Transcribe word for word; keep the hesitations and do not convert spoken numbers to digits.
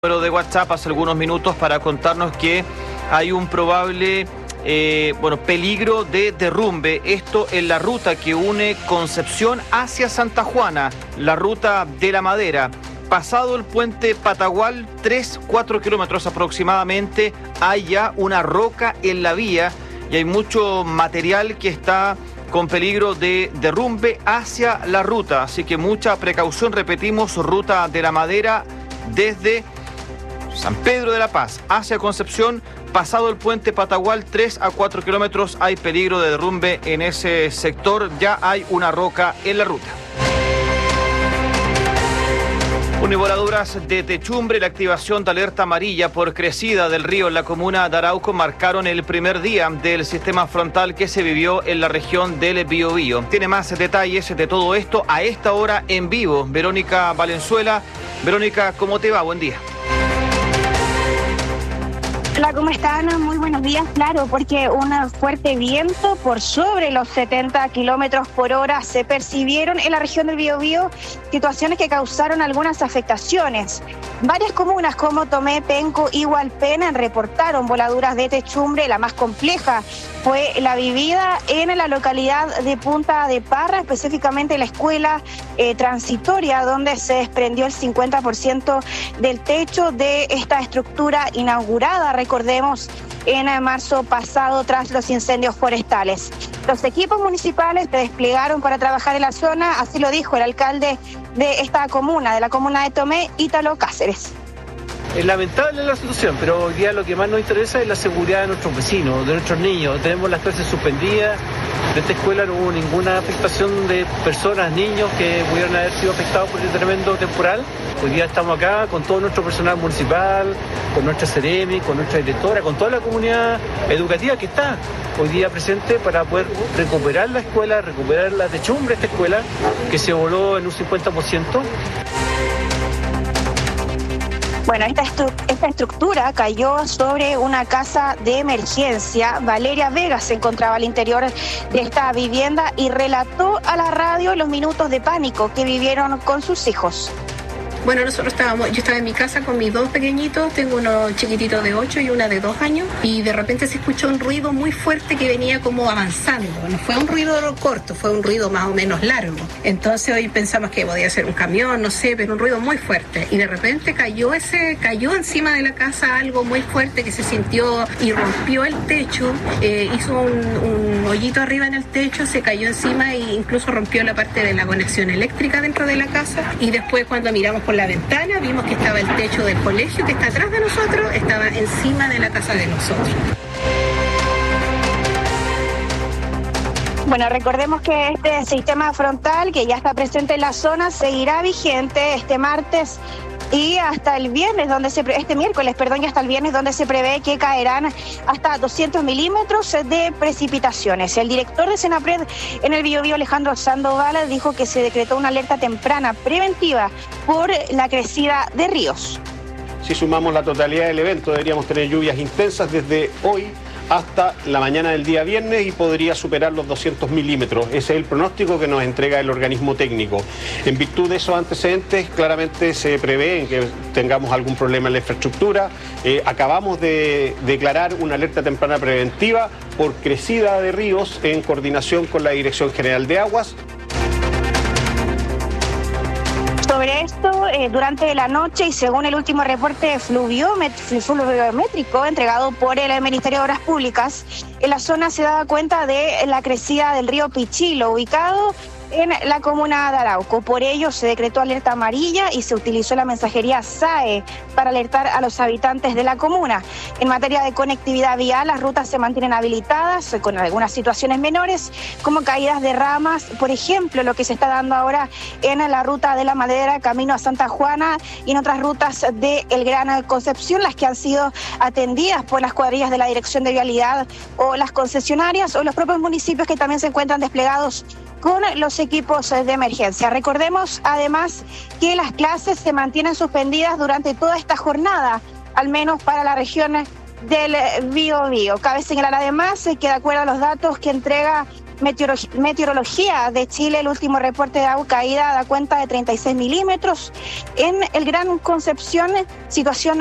Número de WhatsApp hace algunos minutos para contarnos que hay un probable eh, bueno, peligro de derrumbe. Esto en la ruta que une Concepción hacia Santa Juana, la ruta de la Madera. Pasado el puente Patagual, tres, cuatro kilómetros aproximadamente, hay ya una roca en la vía y hay mucho material que está con peligro de derrumbe hacia la ruta. Así que mucha precaución, repetimos, ruta de la Madera desde San Pedro de la Paz hacia Concepción, pasado el puente Patagual, tres a cuatro kilómetros, hay peligro de derrumbe en ese sector, ya hay una roca en la ruta. Univoladuras de techumbre, la activación de alerta amarilla por crecida del río en la comuna de Arauco marcaron el primer día del sistema frontal que se vivió en la región del Biobío. Tiene más detalles de todo esto a esta hora en vivo. Verónica Valenzuela. Verónica, ¿cómo te va? Buen día. Hola, ¿cómo están? Muy buenos días. Claro, porque un fuerte viento por sobre los setenta kilómetros por hora se percibieron en la región del Biobío, situaciones que causaron algunas afectaciones. Varias comunas como Tomé, Penco y Hualpén reportaron voladuras de techumbre. La más compleja fue la vivida en la localidad de Punta de Parra, específicamente la escuela eh, transitoria, donde se desprendió el cincuenta por ciento del techo de esta estructura inaugurada, recordemos, en marzo pasado tras los incendios forestales. Los equipos municipales se desplegaron para trabajar en la zona, así lo dijo el alcalde de esta comuna, de la comuna de Tomé, Ítalo Cáceres. Es lamentable la situación, pero hoy día lo que más nos interesa es la seguridad de nuestros vecinos, de nuestros niños. Tenemos las clases suspendidas, de esta escuela no hubo ninguna afectación de personas, niños que pudieran haber sido afectados por el tremendo temporal. Hoy día estamos acá con todo nuestro personal municipal, con nuestra Ceremi, con nuestra directora, con toda la comunidad educativa que está hoy día presente para poder recuperar la escuela, recuperar la techumbre de esta escuela que se voló en un cincuenta por ciento. Bueno, esta, estru- esta estructura cayó sobre una casa de emergencia. Valeria Vega se encontraba al interior de esta vivienda y relató a la radio los minutos de pánico que vivieron con sus hijos. Bueno, nosotros estábamos, yo estaba en mi casa con mis dos pequeñitos, tengo uno chiquitito de ocho y una de dos años, y de repente se escuchó un ruido muy fuerte que venía como avanzando. No fue un ruido corto, fue un ruido más o menos largo. Entonces hoy pensamos que podía ser un camión, no sé, pero un ruido muy fuerte. Y de repente cayó ese, cayó encima de la casa algo muy fuerte que se sintió y rompió el techo, eh, hizo un, un hoyito arriba en el techo, se cayó encima e incluso rompió la parte de la conexión eléctrica dentro de la casa. Y después cuando miramos por la ventana vimos que estaba el techo del colegio que está atrás de nosotros, estaba encima de la casa de nosotros. Bueno, recordemos que este sistema frontal que ya está presente en la zona seguirá vigente este martes y hasta el viernes, donde se pre- este miércoles, perdón, y hasta el viernes, donde se prevé que caerán hasta doscientos milímetros de precipitaciones. El director de Senapred en el Biobío, Alejandro Sandoval, dijo que se decretó una alerta temprana preventiva por la crecida de ríos. Si sumamos la totalidad del evento, deberíamos tener lluvias intensas desde hoy hasta la mañana del día viernes y podría superar los doscientos milímetros. Ese es el pronóstico que nos entrega el organismo técnico. En virtud de esos antecedentes, claramente se prevé que tengamos algún problema en la infraestructura. Eh, acabamos de declarar una alerta temprana preventiva por crecida de ríos en coordinación con la Dirección General de Aguas. Sobre esto, eh, durante la noche y según el último reporte fluviomet- fluviométrico entregado por el Ministerio de Obras Públicas, en la zona se daba cuenta de la crecida del río Pichilo, ubicado en la comuna de Arauco. Por ello se decretó alerta amarilla y se utilizó la mensajería S A E para alertar a los habitantes de la comuna. En materia de conectividad vial, las rutas se mantienen habilitadas con algunas situaciones menores, como caídas de ramas, por ejemplo, lo que se está dando ahora en la ruta de la Madera, camino a Santa Juana, y en otras rutas de El Gran Concepción, las que han sido atendidas por las cuadrillas de la Dirección de Vialidad o las concesionarias o los propios municipios que también se encuentran desplegados con los equipos de emergencia. Recordemos además que las clases se mantienen suspendidas durante toda esta jornada, al menos para la región del Biobío. Cabe señalar además que de acuerdo a los datos que entrega Meteorología, Meteorología de Chile, el último reporte de agua caída da cuenta de treinta y seis milímetros. En el Gran Concepción, situación